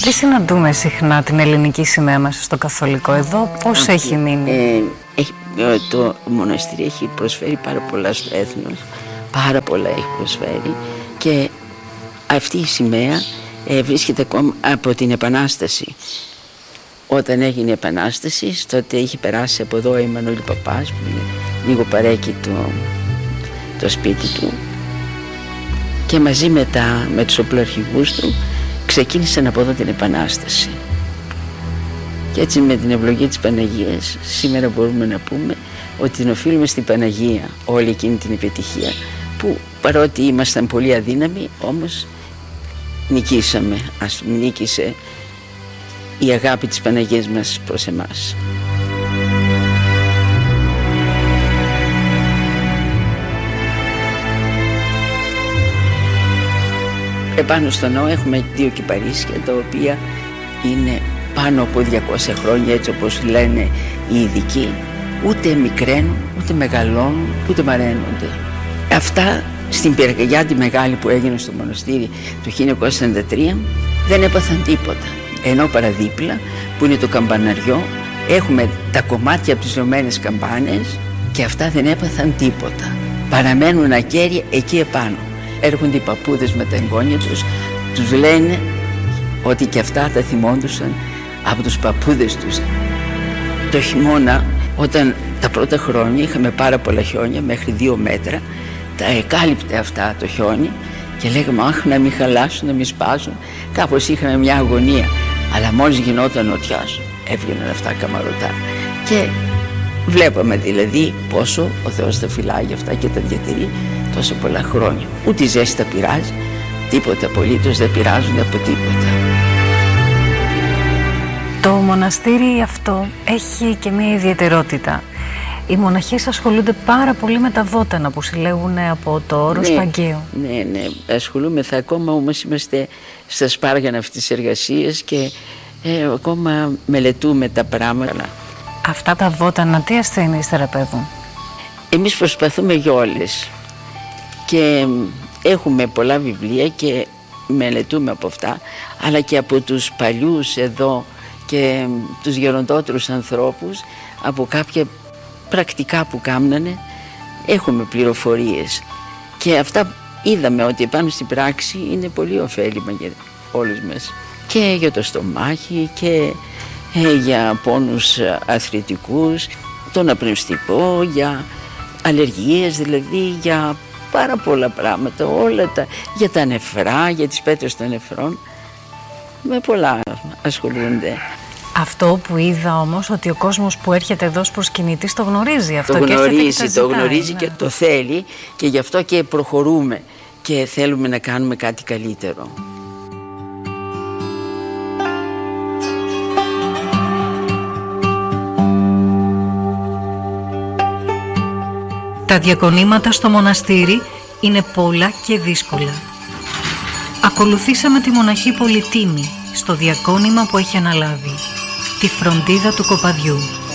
Γιατί συναντούμε συχνά την ελληνική σημαία μέσα στο καθολικό? Εδώ πώς έχει μείνει? Το μοναστήρι έχει προσφέρει πάρα πολλά στο έθνος. Πάρα πολλά έχει προσφέρει. Και αυτή η σημαία βρίσκεται ακόμα από την Επανάσταση. Όταν έγινε η Επανάσταση, τότε είχε περάσει από εδώ ο Εμμανουήλ Παπάς, που είναι λίγο παρέκει το σπίτι του, και μαζί με τους οπλοαρχηγούς του ξεκίνησαν από εδώ την Επανάσταση. Και έτσι, με την ευλογία της Παναγίας, σήμερα μπορούμε να πούμε ότι την οφείλουμε στην Παναγία όλη εκείνη την επιτυχία, που παρότι ήμασταν πολύ αδύναμοι, όμως νικήσαμε. Νίκησε η αγάπη της Παναγίας μας προς εμάς. Επάνω στο ναό έχουμε 2 κυπαρίσια, τα οποία είναι πάνω από 200 χρόνια, έτσι όπως λένε οι ειδικοί. Ούτε μικραίνουν, ούτε μεγαλώνουν, ούτε μαραίνονται. Αυτά στην πυρκαγιά τη μεγάλη που έγινε στο μοναστήρι το 1943 δεν έπαθαν τίποτα. Ενώ παραδίπλα, που είναι το καμπαναριό, έχουμε τα κομμάτια από τις λιωμένες καμπάνες και αυτά δεν έπαθαν τίποτα. Παραμένουν ακέρια εκεί επάνω. Έρχονται οι παππούδες με τα εγγόνια τους, τους λένε ότι και αυτά τα θυμόντουσαν από τους παππούδες τους. Το χειμώνα, όταν τα πρώτα χρόνια είχαμε πάρα πολλά χιόνια, μέχρι 2 μέτρα, τα εκάλυπτε αυτά το χιόνι και λέγαμε αχ, να μην χαλάσουν, να μην σπάσουν. Κάπως είχαμε μια αγωνία, αλλά μόλις γινόταν νοτιάς έβγαιναν αυτά καμαρωτά. Και βλέπαμε δηλαδή πόσο ο Θεός τα φυλάει για αυτά και τα διατηρεί τόσο πολλά χρόνια. Ούτε η ζέστη τα πειράζει, τίποτα απολύτως δεν πειράζονται από τίποτα. Το μοναστήρι αυτό έχει και μια ιδιαιτερότητα. Οι μοναχές ασχολούνται πάρα πολύ με τα βότανα που συλλέγουν από το όρος Παγκαίο. Ναι, ασχολούμεθα ακόμα, όμως είμαστε στα σπάργανα αυτής της εργασίας και ακόμα μελετούμε τα πράγματα. Αυτά τα βότανα τι ασθένειες θεραπεύουν? Εμείς προσπαθούμε για όλες και έχουμε πολλά βιβλία και μελετούμε από αυτά, αλλά και από τους παλιούς εδώ και τους γεροντότερους ανθρώπους, από κάποια πρακτικά που κάμνανε, έχουμε πληροφορίες και αυτά είδαμε ότι πάνω στην πράξη είναι πολύ ωφέλιμα για όλους μας, και για το στομάχι και για πόνους αθλητικούς, τον απνευστικό, για αλλεργίες, δηλαδή για πάρα πολλά πράγματα, για τα νεφρά, για τις πέτρες των νεφρών, με πολλά ασχολούνται. Αυτό που είδα όμως, ότι ο κόσμος που έρχεται εδώ ως προσκυνητής το γνωρίζει αυτό. Το γνωρίζει και το θέλει, και γι' αυτό και προχωρούμε και θέλουμε να κάνουμε κάτι καλύτερο. Τα διακονήματα στο μοναστήρι είναι πολλά και δύσκολα. Ακολουθήσαμε τη μοναχή Πολυτίμη στο διακόνημα που έχει αναλάβει, τη φροντίδα του κοπαδιού.